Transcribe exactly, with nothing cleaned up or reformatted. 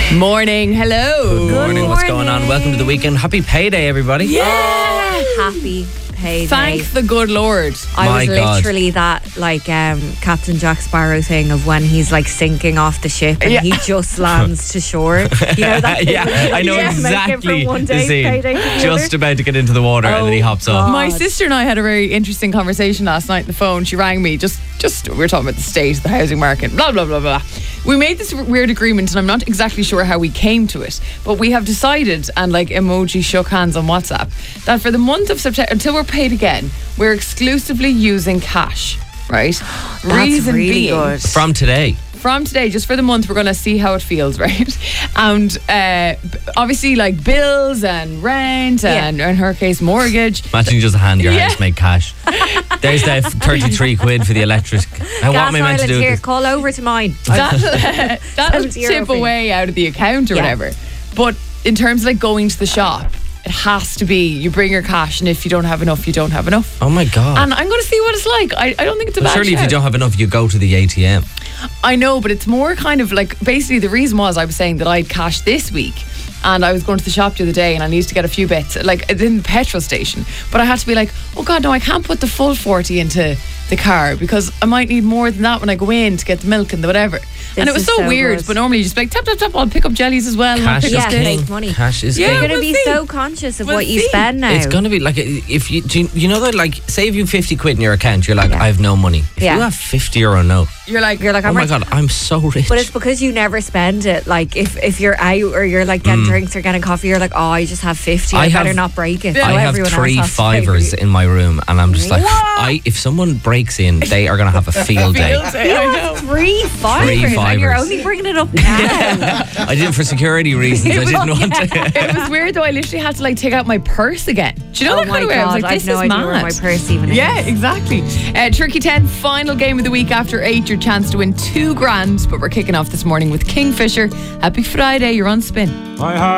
Morning, hello. Good morning, what's going on? Welcome to the weekend. Happy payday, everybody. Yeah. Happy payday. Thank the good Lord. I My was God. literally that like um, Captain Jack Sparrow thing of when he's like sinking off the ship and Yeah. he just lands to shore. You know that? Yeah, I know Yeah, make it exactly from one the day's scene. payday to the Just other. about to get into the water and then he hops off. God. My sister and I had a very interesting conversation last night on the phone. She rang me, just, just we were talking about the state of the housing market, blah, blah, blah, blah. We made this weird agreement and I'm not exactly sure how we came to it, but we have decided, and like emoji shook hands on WhatsApp, that for the month of September, until we're paid again, we're exclusively using cash, right? That's Reason really being, good. From today. from today, just for the month, we're going to see how it feels, right? And uh, b- obviously, like bills and rent, Yeah. and in her case, mortgage. Imagine you just hand your Yeah. housemate cash. There's that thirty-three quid for the electric. Now, what Gas am I meant to Island do with here, this? call over to mine. That'll, that'll seventy euro tip for you. away out of the account or Yeah. whatever. But in terms of like going to the shop, it has to be you bring your cash, and if you don't have enough, you don't have enough. Oh my God. And I'm going to see what it's like. I, I don't think it's a Well, bad surely if you shout. don't have enough, you go to the A T M. I know, but it's more kind of like, basically the reason was I was saying that I'd cash this week and I was going to the shop the other day and I needed to get a few bits, like in the petrol station, but I had to be like, oh God, no, I can't put the full forty into the car because I might need more than that when I go in to get the milk and the whatever. and it was is so, so weird, good. but normally you just be like, tap, tap, tap, I'll pick up jellies as well. and I'll Cash pick is up Yeah, this. king. make money. Cash is Yeah. king. You're going to we'll be see. so conscious of We'll what you see. spend now. It's going to be like, if you, do you, you know that, like, say if you have fifty quid in your account, you're like, Yeah. I have no money. If Yeah. you have fifty euro note, You're like, You're like, oh I'm my rich. God, I'm so rich. But it's because you never spend it. Like if, if you're out or you're like getting drinks or getting coffee, you're like, oh, I just have fifty. I, I better have- not break it. Yeah. So I have everyone three else has to pay for fivers you. in my room, and I'm just like, What? I if someone breaks in, they are going to have a field day. Field day, You I have know. three fivers, and you're fivers. only bringing it up now. I did it for security reasons. I didn't want to. It was weird though. I literally had to like take out my purse again. Do you know Oh that my kind of way? I was God, like, I've this no is idea mad. where my purse even is. Yeah, exactly. Uh, Turkey ten, final game of the week after eight. Your chance to win two grand. But we're kicking off this morning with Kingfisher. Happy Friday. You're on Spin. My heart